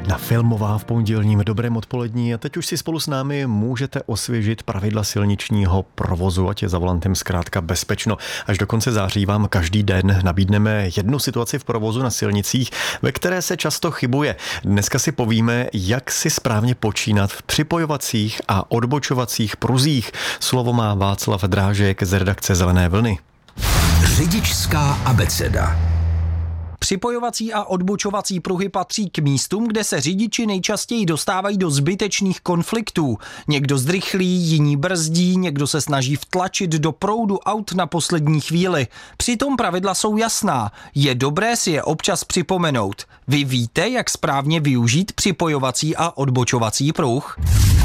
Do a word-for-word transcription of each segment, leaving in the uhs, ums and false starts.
Jedna filmová v pondělním dobrém odpolední a teď už si spolu s námi můžete osvěžit pravidla silničního provozu, ať je za volantem zkrátka bezpečno. Až do konce září vám každý den nabídneme jednu situaci v provozu na silnicích, ve které se často chybuje. Dneska si povíme, jak si správně počínat v připojovacích a odbočovacích pruzích. Slovo má Václav Drážek z redakce Zelené vlny. Řidičská abeceda. Připojovací a odbočovací pruhy patří k místům, kde se řidiči nejčastěji dostávají do zbytečných konfliktů. Někdo zdrychlí, jiní brzdí, někdo se snaží vtlačit do proudu aut na poslední chvíli. Přitom pravidla jsou jasná. Je dobré si je občas připomenout. Vy víte, jak správně využít připojovací a odbočovací pruh?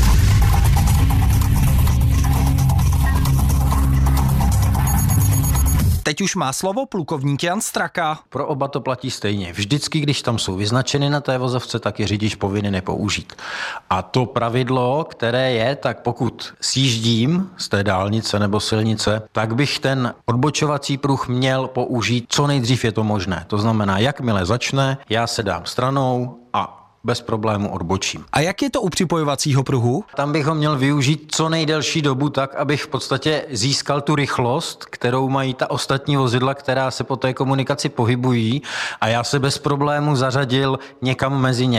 Teď už má slovo plukovník Jan Straka. Pro oba to platí stejně. Vždycky, když tam jsou vyznačeny na té vozovce, tak je řidič povinen nepoužít. A to pravidlo, které je, tak pokud sjíždím z té dálnice nebo silnice, tak bych ten odbočovací pruh měl použít co nejdřív je to možné. To znamená, jakmile začne, já se dám stranou a bez problému odbočím. A jak je to u připojovacího pruhu? Tam bych ho měl využít co nejdelší dobu tak, abych v podstatě získal tu rychlost, kterou mají ta ostatní vozidla, která se po té komunikaci pohybují a já se bez problému zařadil někam mezi ně.